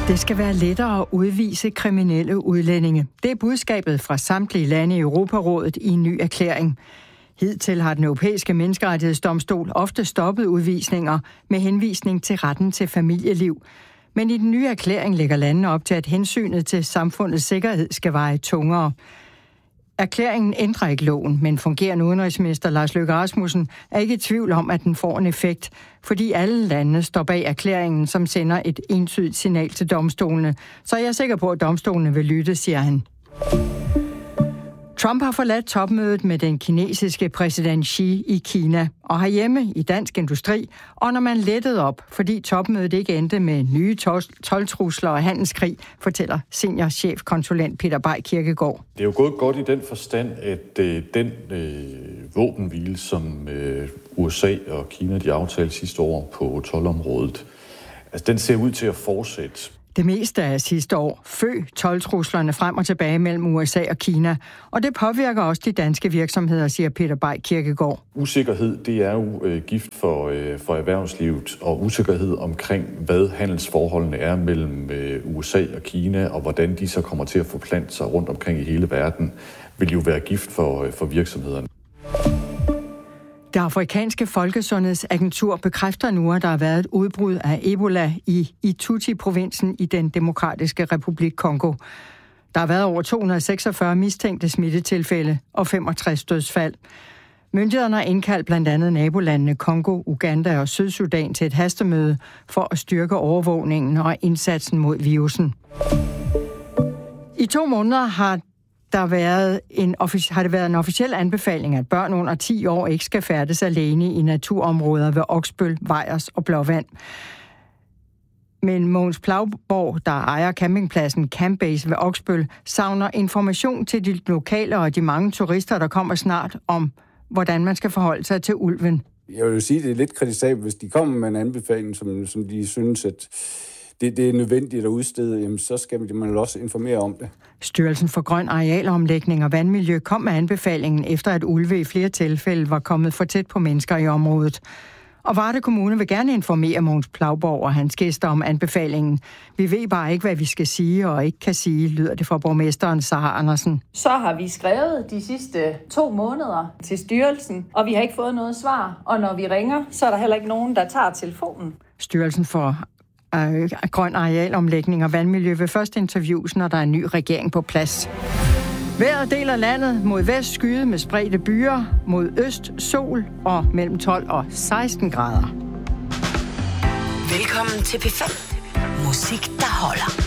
Det skal være lettere at udvise kriminelle udlændinge. Det er budskabet fra samtlige lande i Europarådet i en ny erklæring. Hidtil har den europæiske menneskerettighedsdomstol ofte stoppet udvisninger med henvisning til retten til familieliv. Men i den nye erklæring lægger landene op til, at hensynet til samfundets sikkerhed skal veje tungere. Erklæringen ændrer ikke loven, men fungerende udenrigsminister Lars Løkke Rasmussen er ikke i tvivl om, at den får en effekt, fordi alle landene står bag erklæringen, som sender et entydigt signal til domstolene. Så jeg er sikker på, at domstolene vil lytte, siger han. Trump har forladt topmødet med den kinesiske præsident Xi i Kina og herhjemme i Dansk Industri, og når man lettede op, fordi topmødet ikke endte med nye toldtrusler og handelskrig, fortæller seniorchefkonsulent Peter Bay Kirkegaard. Det er jo gået godt i den forstand, at den våbenhvile, som USA og Kina de aftalte sidste år på toldområdet, altså den ser ud til at fortsætte. Det meste af sidste år toldtruslerne frem og tilbage mellem USA og Kina, og det påvirker også de danske virksomheder, siger Peter Bay Kirkegaard. Usikkerhed, det er jo gift for erhvervslivet, og usikkerhed omkring, hvad handelsforholdene er mellem USA og Kina, og hvordan de så kommer til at forplante sig rundt omkring i hele verden, vil jo være gift for virksomhederne. Det afrikanske folkesundhedsagentur bekræfter nu, at der har været et udbrud af Ebola i Ituri-provinsen i den demokratiske republik Kongo. Der har været over 246 mistænkte smittetilfælde og 65 dødsfald. Myndighederne har indkaldt blandt andet nabolandene Kongo, Uganda og Sydsudan til et hastemøde for at styrke overvågningen og indsatsen mod virusen. I 2 måneder har det været en officiel anbefaling, at børn under 10 år ikke skal færdes alene i naturområder ved Oksbøl, Vejers og Blåvand. Men Mogens Plauborg, der ejer campingpladsen Campbase ved Oksbøl, savner information til de lokale og de mange turister, der kommer snart, om hvordan man skal forholde sig til ulven. Jeg vil jo sige, at det er lidt kritisabelt, hvis de kommer med en anbefaling, som de synes, at det er nødvendigt at udstede, jamen, så skal man også informere om det. Styrelsen for Grøn Arealomlægning og Vandmiljø kom med anbefalingen, efter at ulve i flere tilfælde var kommet for tæt på mennesker i området. Og Varde Kommune vil gerne informere Mogens Plauborg og hans gæster om anbefalingen. Vi ved bare ikke, hvad vi skal sige og ikke kan sige, lyder det fra borgmesteren Sara Andersen. Så har vi skrevet de sidste 2 måneder til styrelsen, og vi har ikke fået noget svar. Og når vi ringer, så er der heller ikke nogen, der tager telefonen. Styrelsen for Grøn Arealomlægning og Vandmiljø vil først interviews, når der er en ny regering på plads. Vejret deler landet mod vest skyde med spredte byer, mod øst sol og mellem 12 og 16 grader. Velkommen til P5. Musik, der holder.